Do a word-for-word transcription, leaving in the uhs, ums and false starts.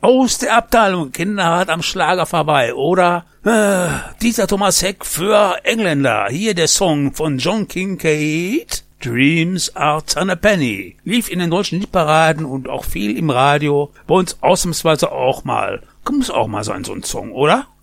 aus der Abteilung Kinderhart am Schlager vorbei. Oder äh, Dieter Thomas Heck für Engländer. Hier der Song von John Kincaid. Dreams are ten a penny. Lief in den deutschen Hitparaden und auch viel im Radio. Bei uns ausnahmsweise auch mal. Muss auch mal sein, so ein Song, oder?